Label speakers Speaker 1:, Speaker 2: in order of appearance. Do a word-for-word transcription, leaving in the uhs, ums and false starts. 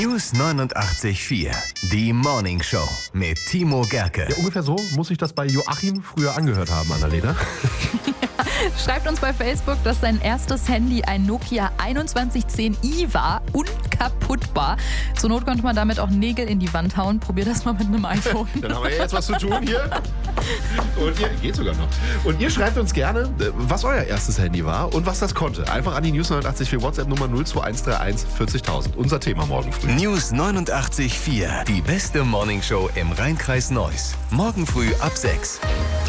Speaker 1: News neunundachtzig Komma vier. Die Morning Show mit Timo Gerke.
Speaker 2: Ja, ungefähr so muss ich das bei Joachim früher angehört haben, Annalena.
Speaker 3: Schreibt uns bei Facebook, dass sein erstes Handy ein Nokia einundzwanzig zehn i war, unkaputtbar. Zur Not konnte man damit auch Nägel in die Wand hauen. Probier das mal mit einem iPhone.
Speaker 2: Dann haben wir ja jetzt was zu tun hier. Und ihr, geht sogar noch. Und ihr schreibt uns gerne, was euer erstes Handy war und was das konnte. Einfach an die News neunundachtzig Komma vier WhatsApp-Nummer null zwei eins drei eins vierzigtausend. Unser Thema morgen früh.
Speaker 1: News neunundachtzig Komma vier. Die beste Morning Show im Rheinkreis Neuss. Morgen früh ab sechs.